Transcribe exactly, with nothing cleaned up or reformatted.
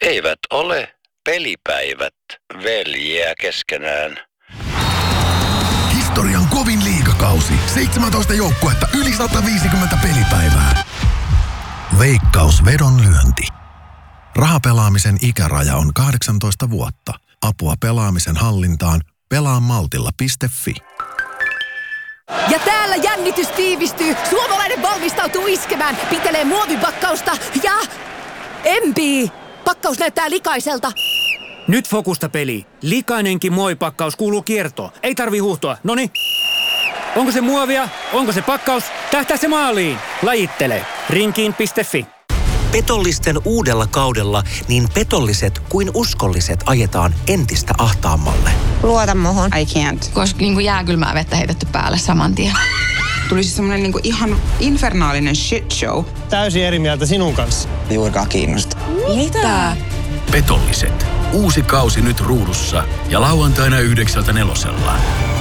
Eivät ole pelipäivät veljiä keskenään. Historian kovin liigakausi. seitsemäntoista joukkuetta, yli sata viisikymmentä pelipäivää. Veikkaus vedonlyönti. Rahapelaamisen ikäraja on kahdeksantoista vuotta. Apua pelaamisen hallintaan pelaamaltilla piste fi. Ja täällä jännitys tiivistyy. Suomalainen valmistautuu iskemään. Pitelee muovipakkausta ja... empii! Pakkaus näyttää likaiselta. Nyt fokusta peli. Likainenkin muovipakkaus kuuluu kiertoon. Ei tarvi huuhtoa. Noni. Onko se muovia? Onko se pakkaus? Tähtää se maaliin. Lajittele. Rinkiin piste fi. Petollisten uudella kaudella niin petolliset kuin uskolliset ajetaan entistä ahtaammalle. Luota muhun. I can't. Koska niin kuin jääkylmää vettä heitetty päälle saman tien. Tuli siis semmoinen niin kuin ihan infernaalinen shit show. Täysin eri mieltä sinun kanssa. Juurikaan kiinnosta. Mitä? Petolliset. Uusi kausi nyt ruudussa ja lauantaina yhdeksältä nelosella.